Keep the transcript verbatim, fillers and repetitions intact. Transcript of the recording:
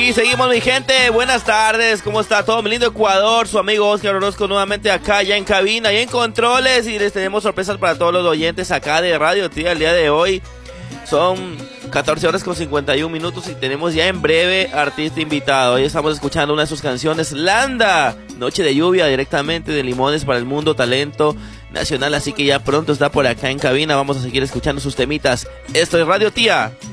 Y seguimos, mi gente. Buenas tardes. ¿Cómo está todo mi lindo Ecuador? Su amigo Oscar Orozco nuevamente acá ya en cabina y en controles. Y les tenemos sorpresas para todos los oyentes acá de Radio Tía el día de hoy. Son catorce horas con cincuenta y un minutos y tenemos ya en breve artista invitado. Hoy estamos escuchando una de sus canciones, Landa, Noche de Lluvia, directamente de Limones para el Mundo, talento nacional. Así que ya pronto está por acá en cabina. Vamos a seguir escuchando sus temitas. Esto es Radio Tía.